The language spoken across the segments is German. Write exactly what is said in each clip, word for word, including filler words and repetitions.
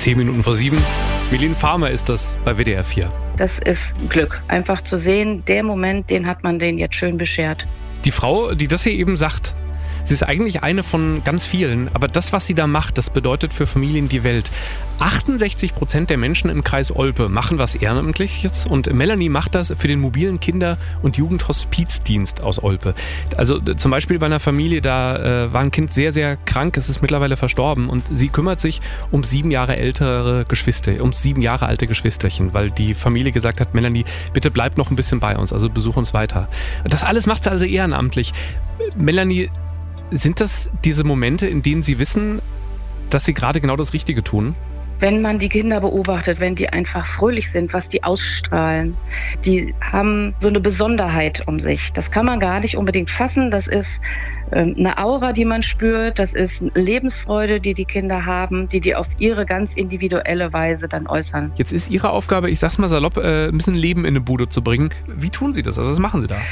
Zehn Minuten vor sieben. Mylene Farmer ist das bei W D R vier. Das ist Glück. Einfach zu sehen, der Moment, den hat man denen jetzt schön beschert. Die Frau, die das hier eben sagt, sie ist eigentlich eine von ganz vielen, aber das, was sie da macht, das bedeutet für Familien die Welt. achtundsechzig Prozent der Menschen im Kreis Olpe machen was Ehrenamtliches und Melanie macht das für den mobilen Kinder- und Jugendhospizdienst aus Olpe. Also zum Beispiel bei einer Familie, da äh, war ein Kind sehr, sehr krank, es ist mittlerweile verstorben und sie kümmert sich um sieben Jahre ältere Geschwister, um sieben Jahre alte Geschwisterchen, weil die Familie gesagt hat, Melanie, bitte bleib noch ein bisschen bei uns, also besuch uns weiter. Das alles macht sie also ehrenamtlich. Melanie, sind das diese Momente, in denen Sie wissen, dass Sie gerade genau das Richtige tun? Wenn man die Kinder beobachtet, wenn die einfach fröhlich sind, was die ausstrahlen, die haben so eine Besonderheit um sich. Das kann man gar nicht unbedingt fassen. Das ist ähm, eine Aura, die man spürt. Das ist Lebensfreude, die die Kinder haben, die die auf ihre ganz individuelle Weise dann äußern. Jetzt ist Ihre Aufgabe, ich sag's mal salopp, äh, ein bisschen Leben in eine Bude zu bringen. Wie tun Sie das? Also was machen Sie da?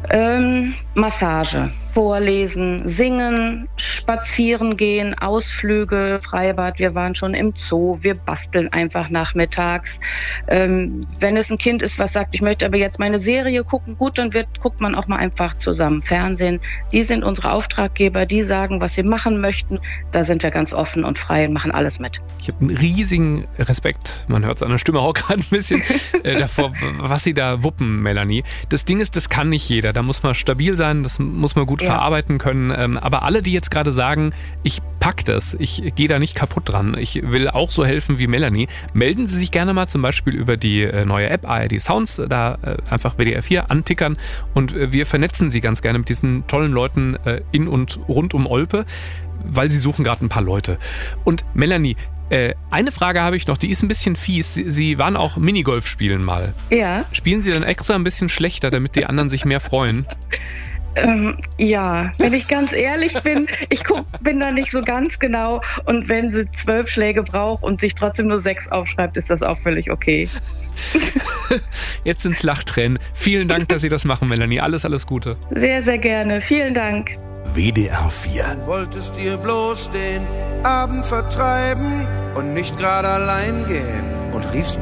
Ähm, Massage, Vorlesen, Singen, Spazieren gehen, Ausflüge, Freibad. Wir waren schon im Zoo. Wir basteln einfach nachmittags. Ähm, wenn es ein Kind ist, was sagt, ich möchte aber jetzt meine Serie gucken, gut, dann wird, guckt man auch mal einfach zusammen Fernsehen. Die sind unsere Auftraggeber, die sagen, was sie machen möchten. Da sind wir ganz offen und frei und machen alles mit. Ich habe einen riesigen Respekt, man hört es an der Stimme auch gerade ein bisschen, äh, davor, was Sie da wuppen, Melanie. Das Ding ist, das kann nicht jeder. Da muss man stabil sein, das muss man gut ja. verarbeiten können. Ähm, aber alle, die jetzt gerade sagen, ich pack das, ich gehe da nicht kaputt dran, ich will auch so helfen wie Melanie, melden Sie sich gerne mal zum Beispiel über die äh, neue App A R D Sounds, da äh, einfach W D R vier antickern und äh, wir vernetzen Sie ganz gerne mit diesen tollen Leuten äh, in und rund um Olpe, weil Sie suchen gerade ein paar Leute. Und Melanie, Äh, eine Frage habe ich noch, die ist ein bisschen fies. Sie, Sie waren auch Minigolf spielen mal. Ja. Spielen Sie dann extra ein bisschen schlechter, damit die anderen sich mehr freuen? Ähm, ja, wenn ich ganz ehrlich bin, ich guck, bin da nicht so ganz genau und wenn sie zwölf Schläge braucht und sich trotzdem nur sechs aufschreibt, ist das auch völlig okay. Jetzt sind's Lachtränen. Vielen Dank, dass Sie das machen, Melanie. Alles, alles Gute. Sehr, sehr gerne. Vielen Dank. W D R vier. Du wolltest dir bloß den Abend vertreiben und nicht gerade allein gehen und riefst